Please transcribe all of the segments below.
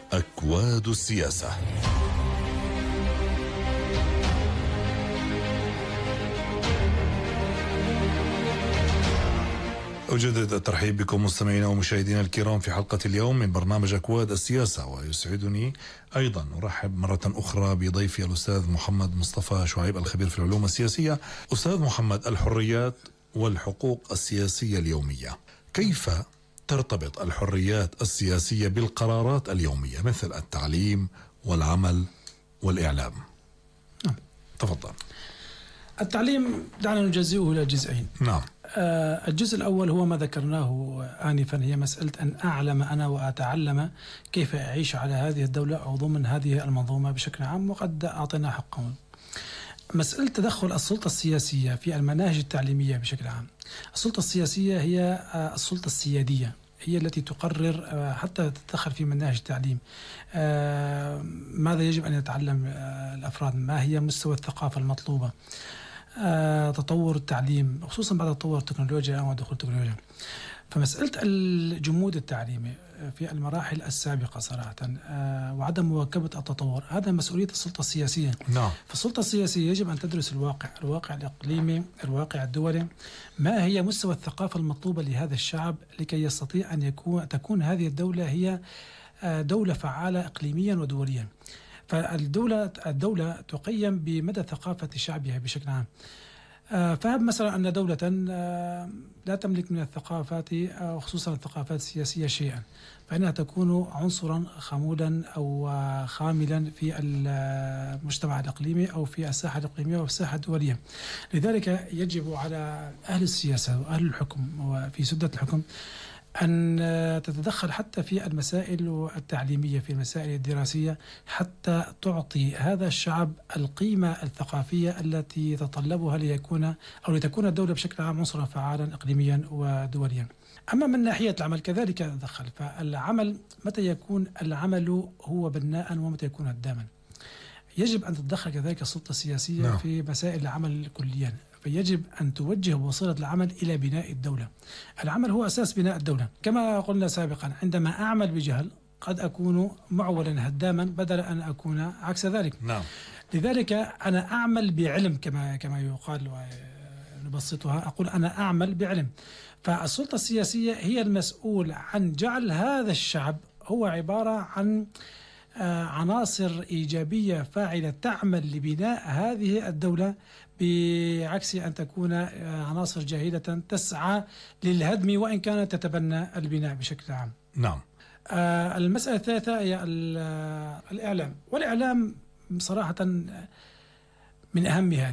أكواد السياسة. أجدد الترحيب بكم مستمعينا ومشاهدينا الكرام في حلقة اليوم من برنامج أكواد السياسة، ويسعدني أيضا أرحب مرة أخرى بضيفي الأستاذ محمد مصطفى شعيب الخبير في العلوم السياسية. أستاذ محمد، الحريات والحقوق السياسية اليومية، كيف ترتبط الحريات السياسية بالقرارات اليومية مثل التعليم والعمل والإعلام؟ تفضل. التعليم دعنا نجزئه إلى جزئين. نعم. الجزء الأول هو ما ذكرناه آنفا، هي مسألة أن أعلم أنا وأتعلم كيف أعيش على هذه الدولة أو ضمن هذه المنظومة بشكل عام، وقد أعطينا حقه. مسألة تدخل السلطة السياسية في المناهج التعليمية بشكل عام. السلطة السياسية هي السلطة السيادية، هي التي تقرر حتى تتدخل في مناهج التعليم. ماذا يجب أن يتعلم الأفراد، ما هي مستوى الثقافة المطلوبة، تطور التعليم خصوصا بعد تطور التكنولوجيا أو دخول التكنولوجيا. فمسألة الجمود التعليمي في المراحل السابقة صراحة وعدم مواكبة التطور، هذا مسؤولية السلطة السياسية. نعم. فالسلطة السياسية يجب أن تدرس الواقع الإقليمي، الواقع الدولي، ما هي مستوى الثقافة المطلوبة لهذا الشعب لكي يستطيع أن تكون هذه الدولة هي دولة فعالة إقليميا ودوليا. فالدولة تقيم بمدى ثقافة شعبها بشكل عام. فهب مثلا أن دولة لا تملك من الثقافات وخصوصا الثقافات السياسية شيئا، فإنها تكون عنصرا خمولا أو خاملا في المجتمع الإقليمي أو في الساحة الإقليمية أو الساحة الدولية. لذلك يجب على أهل السياسة وأهل الحكم وفي سدة الحكم أن تتدخل حتى في المسائل التعليمية، في المسائل الدراسية، حتى تعطي هذا الشعب القيمة الثقافية التي يتطلبها لتكون الدولة بشكل عام عنصرا فعالا إقليميا ودوليا. أما من ناحية العمل كذلك تتدخل. فالعمل متى يكون العمل هو بناء ومتى يكون هداما. يجب أن تتدخل كذلك السلطة السياسية في مسائل العمل كليا، فيجب أن توجه بوصلة العمل إلى بناء الدولة. العمل هو أساس بناء الدولة. كما قلنا سابقا، عندما أعمل بجهل قد أكون معولا هداما بدل أن أكون عكس ذلك. نعم. لذلك أنا أعمل بعلم كما يقال، ونبسطها أقول أنا أعمل بعلم. فالسلطة السياسية هي المسؤول عن جعل هذا الشعب هو عبارة عن عناصر إيجابية فاعلة تعمل لبناء هذه الدولة، بعكس أن تكون عناصر جاهلة تسعى للهدم وإن كانت تتبنى البناء بشكل عام. نعم. المسألة الثالثة هي الإعلام. والإعلام صراحة من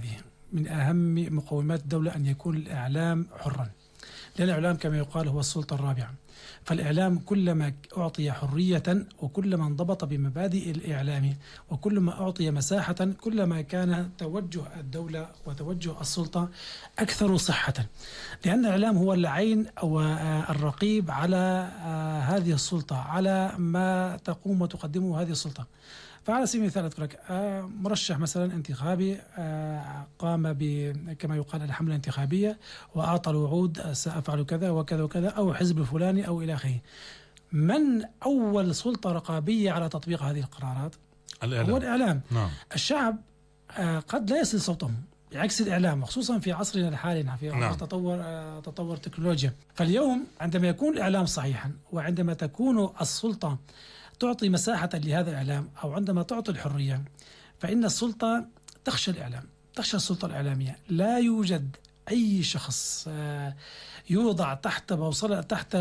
أهم مقومات الدولة أن يكون الإعلام حرا، لأن الإعلام كما يقال هو السلطة الرابعة. فالإعلام كلما أعطي حرية وكلما انضبط بمبادئ الإعلام وكلما أعطي مساحة كلما كان توجه الدولة وتوجه السلطة أكثر صحة، لأن الإعلام هو العين أو الرقيب على هذه السلطة، على ما تقوم وتقدمه هذه السلطة. فعلى سبيل المثال أذكر لك مرشح مثلا انتخابي قام كما يقال الحملة الانتخابية وأعطى الوعود سأفعل كذا وكذا وكذا، أو حزب الفلاني أو إلى آخره. من أول سلطة رقابية على تطبيق هذه القرارات؟ الإعلام. هو الإعلام. نعم. الشعب قد لا يصل صوتهم بعكس الإعلام، وخصوصا في عصرنا الحالي في نعم. تطور التكنولوجيا. فاليوم عندما يكون الإعلام صحيحا وعندما تكون السلطة تعطي مساحة لهذا الإعلام، أو عندما تعطي الحرية، فإن السلطة تخشى الإعلام، تخشى السلطة الإعلامية. لا يوجد أي شخص يوضع تحت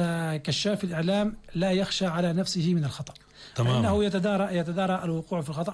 كشاف الإعلام لا يخشى على نفسه من الخطأ. تمام. فإنه يتدارى الوقوع في الخطأ